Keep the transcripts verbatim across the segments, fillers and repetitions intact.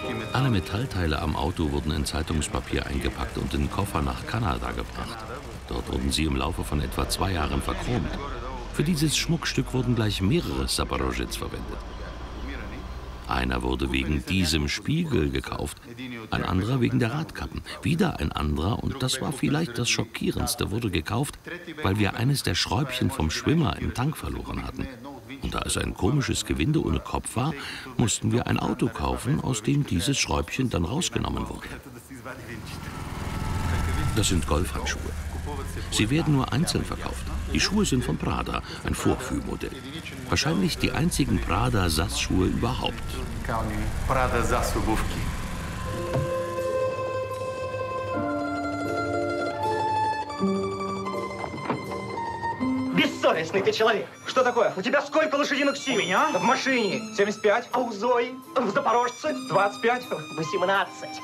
Alle Metallteile am Auto wurden in Zeitungspapier eingepackt und in Koffer nach Kanada gebracht. Dort wurden sie im Laufe von etwa zwei Jahren verchromt. Für dieses Schmuckstück wurden gleich mehrere Saporozhets verwendet. Einer wurde wegen diesem Spiegel gekauft, ein anderer wegen der Radkappen. Wieder ein anderer, und das war vielleicht das Schockierendste, wurde gekauft, weil wir eines der Schräubchen vom Schwimmer im Tank verloren hatten. Und da es ein komisches Gewinde ohne Kopf war, mussten wir ein Auto kaufen, aus dem dieses Schräubchen dann rausgenommen wurde. Das sind Golfhandschuhe. Sie werden nur einzeln verkauft. Die Schuhe sind von Prada, ein Vorführmodell. Wahrscheinlich die einzigen Prada-S A S-Schuhe überhaupt. Бессовестный ты человек. Что такое? У тебя сколько лошадиных сил? У меня? В машине семьдесят пять. А у Зои? В Запорожце? двадцать пять. восемнадцать.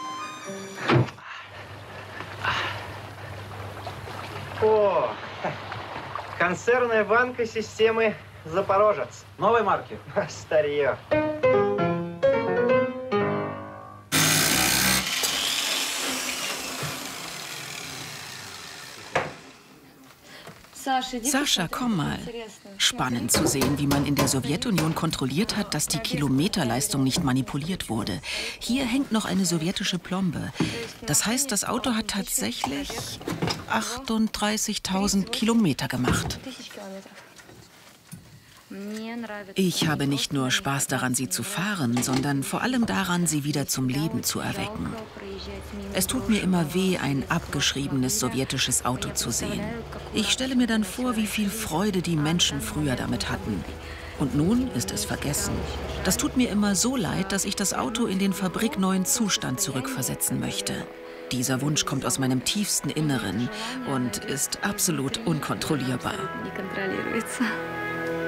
О, консервная банка системы «Запорожец». Новой марки? Старье. Sascha, komm mal. Spannend zu sehen, wie man in der Sowjetunion kontrolliert hat, dass die Kilometerleistung nicht manipuliert wurde. Hier hängt noch eine sowjetische Plombe. Das heißt, das Auto hat tatsächlich achtunddreißigtausend Kilometer gemacht. Ich habe nicht nur Spaß daran, sie zu fahren, sondern vor allem daran, sie wieder zum Leben zu erwecken. Es tut mir immer weh, ein abgeschriebenes sowjetisches Auto zu sehen. Ich stelle mir dann vor, wie viel Freude die Menschen früher damit hatten. Und nun ist es vergessen. Das tut mir immer so leid, dass ich das Auto in den fabrikneuen Zustand zurückversetzen möchte. Dieser Wunsch kommt aus meinem tiefsten Inneren und ist absolut unkontrollierbar.